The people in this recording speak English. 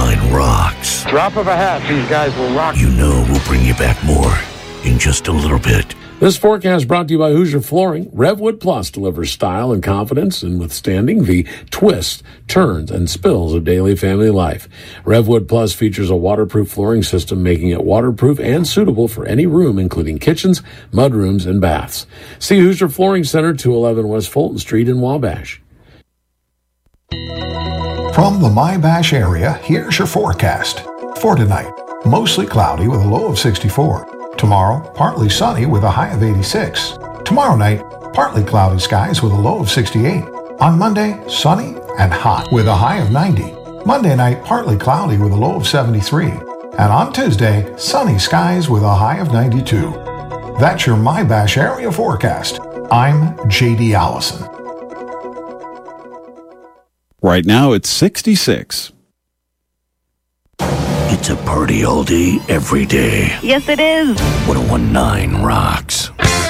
101.9 rocks. Drop of a hat, these guys will rock. You know we'll bring you back more in just a little bit. This forecast brought to you by Hoosier Flooring. Revwood Plus delivers style and confidence in withstanding the twists, turns, and spills of daily family life. Revwood Plus features a waterproof flooring system, making it waterproof and suitable for any room, including kitchens, mudrooms, and baths. See Hoosier Flooring Center, 211 West Fulton Street in Wabash. From the Wabash area, here's your forecast. For tonight, mostly cloudy with a low of 64. Tomorrow, partly sunny with a high of 86. Tomorrow night, partly cloudy skies with a low of 68. On Monday, sunny and hot with a high of 90. Monday night, partly cloudy with a low of 73. And on Tuesday, sunny skies with a high of 92. That's your Wabash area forecast. I'm J.D. Allison. Right now, it's 66. It's a party all day, every day. Yes, it is. 101.9 rocks.